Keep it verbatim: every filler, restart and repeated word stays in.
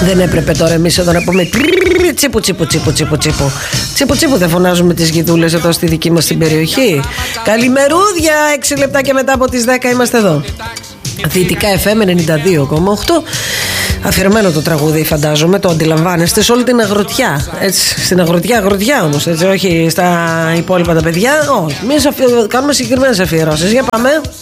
Δεν έπρεπε τώρα εμείς εδώ να πούμε τσίπου τσίπου τσίπου τσίπου τσίπου τσίπου τσίπου δεν φωνάζουμε τις γιδούλες εδώ στη δική μας την περιοχή. Καλημερούδια, έξι λεπτά και μετά από τις δέκα είμαστε εδώ. Δυτικά εφ εμ ενενήντα δύο κόμμα οκτώ. Αφιερωμένο το τραγούδι, φαντάζομαι, το αντιλαμβάνεστε, σε όλη την αγροτιά. Έτσι, στην αγροτιά, αγροτιά όμως, έτσι, όχι στα υπόλοιπα τα παιδιά. Όχι, εμείς αφι... κάνουμε συγκεκριμένες αφιερώσεις. Για πάμε.